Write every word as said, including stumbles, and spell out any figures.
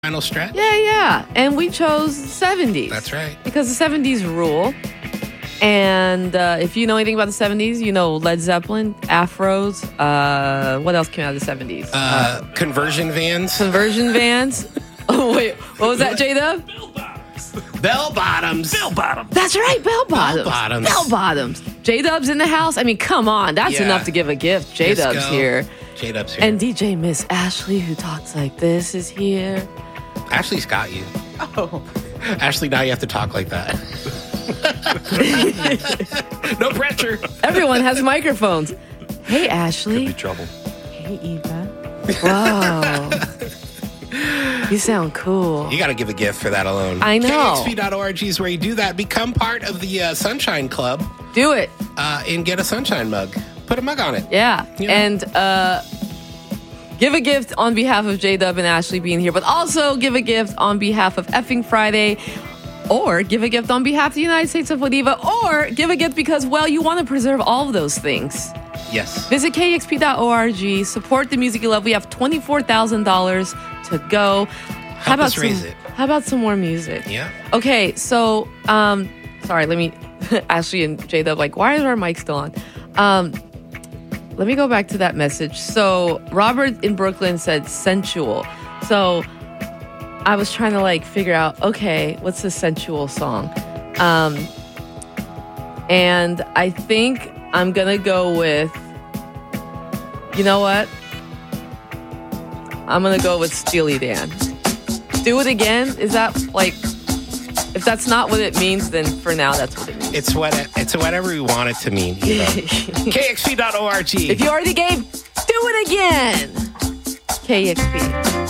Final stretch? Yeah, yeah. And we chose seventies. That's right. Because the seventies rule. And uh, if you know anything about the seventies, you know Led Zeppelin, Afros. Uh, what else came out of the seventies? Uh, uh, conversion vans. Conversion vans. Oh, wait. What was that, J-Dub? Bell bottoms. Bell bottoms. That's right. Bell bottoms. Bell bottoms. Bell bottoms. J-Dub's in the house. I mean, come on. That's Yeah. enough to give a gift. J-Dub's Disco. here. J-Dub's here. And D J Miss Ashley, who talks like this, is here. Ashley's got you. Oh. Ashley, now you have to talk like that. No pressure. Everyone has microphones. Hey, Ashley. Be trouble. Hey, Eva. Whoa. You sound cool. You got to give a gift for that alone. I know. K X P dot org is where you do that. Become part of the uh, Sunshine Club Do it. uh, and get a Sunshine mug. Put a mug on it. Yeah. You know? And uh, give a gift on behalf of J-Dub and Ashley being here, but also give a gift on behalf of Effing Friday, or give a gift on behalf of the United States of Wadiva, or give a gift because, well, you want to preserve all of those things. Yes. Visit K X P dot org. Support the music you love. We have twenty-four thousand dollars to go. How Help about us raise some, it. How about some more music? Yeah. Okay, so, um, sorry, let me, Ashley and J-Dub, like, why is our mic still on? Um, let me go back to that message. So, Robert in Brooklyn said sensual. So, I was trying to, like, figure out, okay, what's a sensual song? Um, and I think I'm gonna go with, you know what? I'm gonna go with Steely Dan. Do it again? Is that like, if that's not what it means, then for now, that's what it means. It's what it's whatever we want it to mean. You know? K X P dot org. If you already gave, do it again. K X P.